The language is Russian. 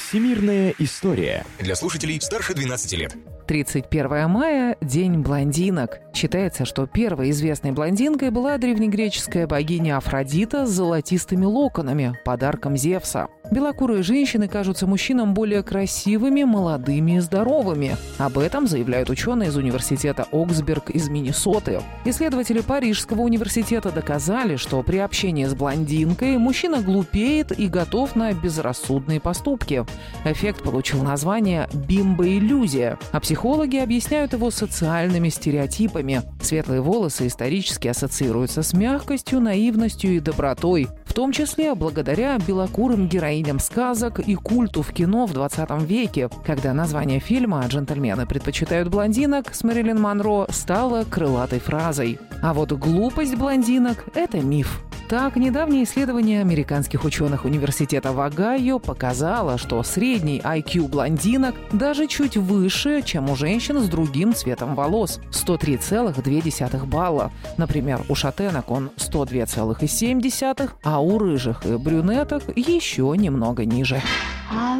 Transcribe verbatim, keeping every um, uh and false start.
Всемирная история. Для слушателей старше двенадцати лет. тридцать первое мая – День блондинок. Считается, что первой известной блондинкой была древнегреческая богиня Афродита с золотистыми локонами, подарком Зевса. Белокурые женщины кажутся мужчинам более красивыми, молодыми и здоровыми. Об этом заявляют ученые из университета Оксберг из Миннесоты. Исследователи Парижского университета доказали, что при общении с блондинкой мужчина глупеет и готов на безрассудные поступки. Эффект получил название «бимбоиллюзия», а психологи объясняют его социальными стереотипами. Светлые волосы исторически ассоциируются с мягкостью, наивностью и добротой, в том числе благодаря белокурым героиням сказок и культу в кино в двадцатом веке, когда название фильма «Джентльмены предпочитают блондинок» с Мэрилин Монро стало крылатой фразой. А вот глупость блондинок – это миф. Так, недавнее исследование американских ученых университета в Огайо показало, что средний ай кью блондинок даже чуть выше, чем у женщин с другим цветом волос – сто три целых две десятых балла. Например, у шатенок он сто два целых семь десятых, а у рыжих и брюнеток еще немного ниже.